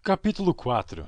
Capítulo 4.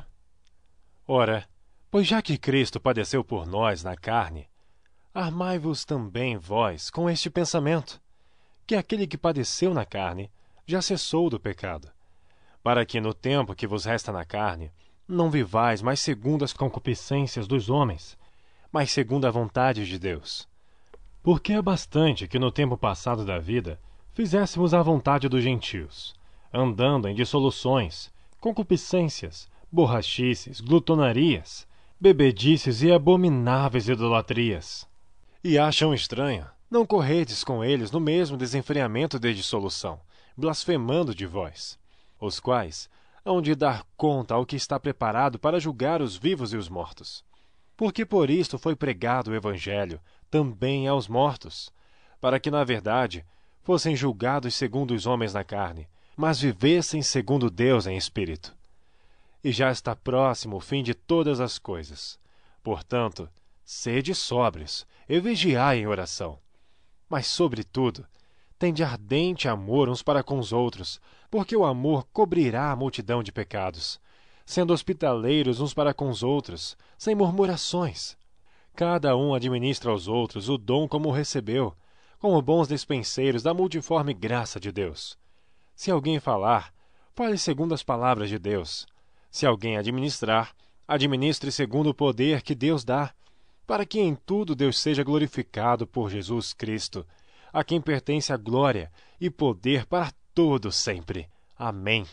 Ora, pois já que Cristo padeceu por nós na carne, armai-vos também vós com este pensamento, que aquele que padeceu na carne já cessou do pecado, para que no tempo que vos resta na carne, não vivais mais segundo as concupiscências dos homens, mas segundo a vontade de Deus. Porque é bastante que no tempo passado da vida fizéssemos a vontade dos gentios, andando em dissoluções, concupiscências, borrachices, glutonarias, bebedices e abomináveis idolatrias. E acham estranho não corredes com eles no mesmo desenfreamento de dissolução, blasfemando de vós, os quais hão de dar conta ao que está preparado para julgar os vivos e os mortos. Porque por isto foi pregado o Evangelho também aos mortos, para que, na verdade, fossem julgados segundo os homens na carne, mas vivessem segundo Deus em espírito. E já está próximo o fim de todas as coisas. Portanto, sede sóbrios e vigiai em oração. Mas, sobretudo, tende ardente amor uns para com os outros, porque o amor cobrirá a multidão de pecados, sendo hospitaleiros uns para com os outros, sem murmurações. Cada um administra aos outros o dom como o recebeu, como bons despenseiros da multiforme graça de Deus. Se alguém falar, fale segundo as palavras de Deus. Se alguém administrar, administre segundo o poder que Deus dá, para que em tudo Deus seja glorificado por Jesus Cristo, a quem pertence a glória e poder para todo sempre. Amém.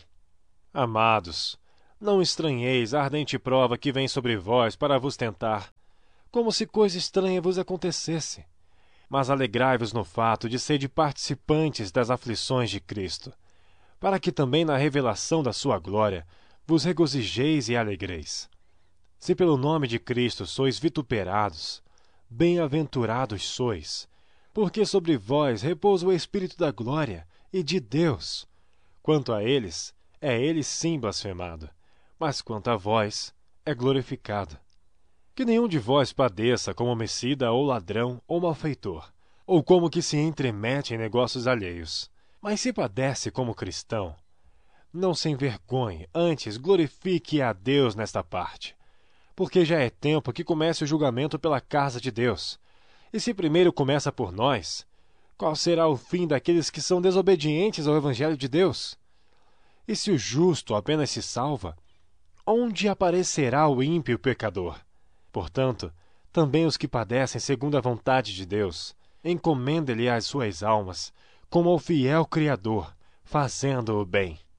Amados, não estranheis a ardente prova que vem sobre vós para vos tentar, como se coisa estranha vos acontecesse. Mas alegrai-vos no fato de serdes participantes das aflições de Cristo, para que também na revelação da sua glória vos regozijeis e alegreis. Se pelo nome de Cristo sois vituperados, bem-aventurados sois, porque sobre vós repousa o Espírito da glória e de Deus. Quanto a eles, é ele sim blasfemado, mas quanto a vós, é glorificado. Que nenhum de vós padeça como homicida ou ladrão ou malfeitor, ou como que se entremete em negócios alheios. Mas se padece como cristão, não se envergonhe, antes glorifique a Deus nesta parte. Porque já é tempo que comece o julgamento pela casa de Deus. E se primeiro começa por nós, qual será o fim daqueles que são desobedientes ao Evangelho de Deus? E se o justo apenas se salva, onde aparecerá o ímpio pecador? Portanto, também os que padecem segundo a vontade de Deus, encomendem-lhe as suas almas, como ao fiel Criador, fazendo o bem.